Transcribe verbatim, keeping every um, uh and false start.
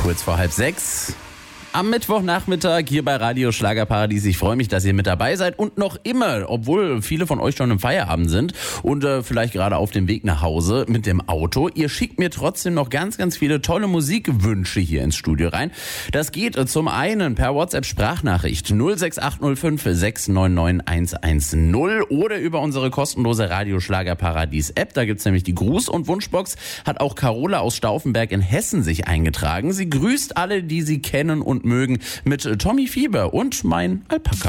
Kurz vor halb sechs. Am Mittwochnachmittag hier bei Radio Schlagerparadies. Ich freue mich, dass ihr mit dabei seid und noch immer, obwohl viele von euch schon im Feierabend sind und äh, vielleicht gerade auf dem Weg nach Hause mit dem Auto. Ihr schickt mir trotzdem noch ganz, ganz viele tolle Musikwünsche hier ins Studio rein. Das geht äh, zum einen per WhatsApp-Sprachnachricht null sechs acht null fünf sechs neun neun eins eins null oder über unsere kostenlose Radio Schlagerparadies-App. Da gibt's nämlich die Gruß- und Wunschbox. Hat auch Carola aus Stauffenberg in Hessen sich eingetragen. Sie grüßt alle, die sie kennen und mögen, mit Tommy Fieber und mein Alpaka.